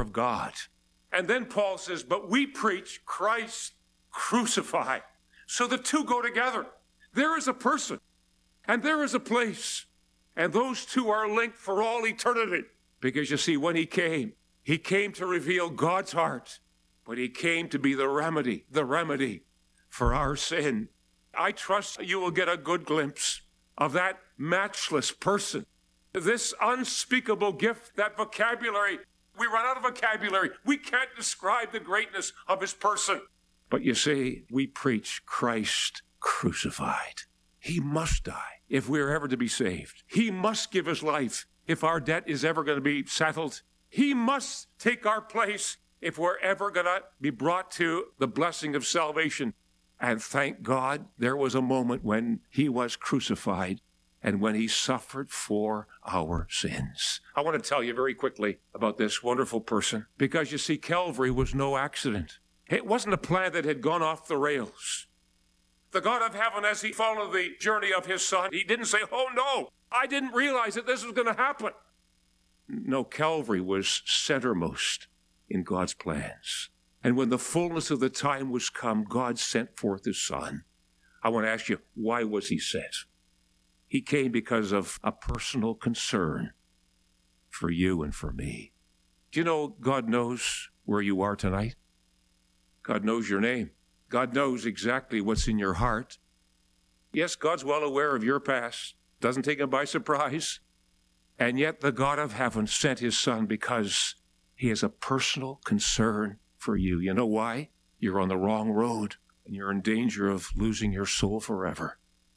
of God. And then Paul says, but we preach Christ crucified. So the two go together. There is a person and there is a place, and those two are linked for all eternity. Because you see, when he came to reveal God's heart, but he came to be the remedy for our sin. I trust you will get a good glimpse of that matchless person, this unspeakable gift, that vocabulary. We run out of vocabulary. We can't describe the greatness of his person. But you see, we preach Christ crucified. He must die if we're ever to be saved. He must give his life if our debt is ever going to be settled. He must take our place if we're ever going to be brought to the blessing of salvation. And thank God there was a moment when he was crucified and when he suffered for our sins. I want to tell you very quickly about this wonderful person, because you see, Calvary was no accident. It wasn't a plan that had gone off the rails. The God of heaven, as he followed the journey of his son, he didn't say, oh no, I didn't realize that this was going to happen. No, Calvary was centermost in God's plans. And when the fullness of the time was come, God sent forth his son. I want to ask you, why was he sent? He came because of a personal concern for you and for me. Do you know God knows where you are tonight? God knows your name. God knows exactly what's in your heart. Yes, God's well aware of your past. Doesn't take him by surprise. And yet the God of heaven sent his son because he has a personal concern for you. You know why? You're on the wrong road and you're in danger of losing your soul forever.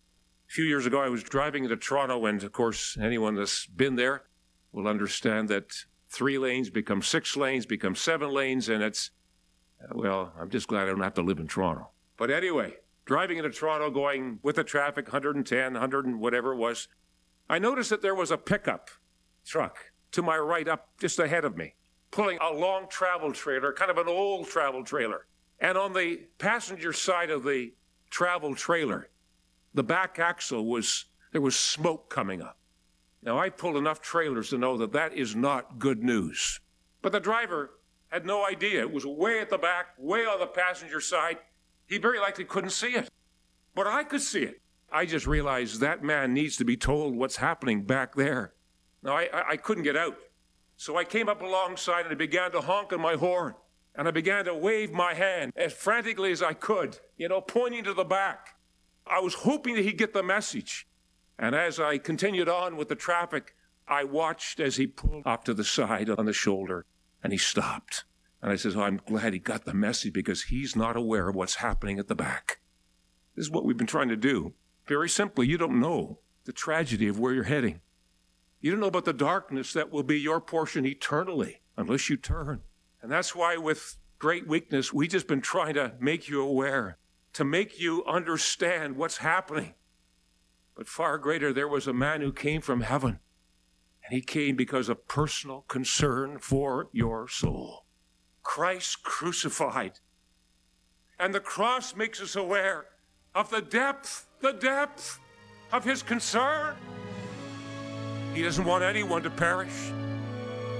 A few years ago, I was driving into Toronto, and of course, anyone that's been there will understand that 3 lanes become 6 lanes, become 7 lanes, and it's, well, I'm just glad I don't have to live in Toronto. But anyway, driving into Toronto, going with the traffic, 110, 100 and whatever it was, I noticed that there was a pickup truck to my right, up just ahead of me, pulling a long travel trailer, kind of an old travel trailer. And on the passenger side of the travel trailer, the back axle there was smoke coming up. Now, I pulled enough trailers to know that that is not good news. But the driver had no idea. It was way at the back, way on the passenger side. He very likely couldn't see it. But I could see it. I just realized that man needs to be told what's happening back there. Now, I couldn't get out. So I came up alongside and I began to honk on my horn. And I began to wave my hand as frantically as I could, pointing to the back. I was hoping that he'd get the message. And as I continued on with the traffic, I watched as he pulled off to the side on the shoulder, and he stopped. And I said, oh, I'm glad he got the message, because he's not aware of what's happening at the back. This is what we've been trying to do. Very simply, you don't know the tragedy of where you're heading. You don't know about the darkness that will be your portion eternally unless you turn. And that's why with great weakness, we've just been trying to make you aware, to make you understand what's happening. But far greater, there was a man who came from heaven, and he came because of personal concern for your soul. Christ crucified. And the cross makes us aware of the depth of his concern. He doesn't want anyone to perish.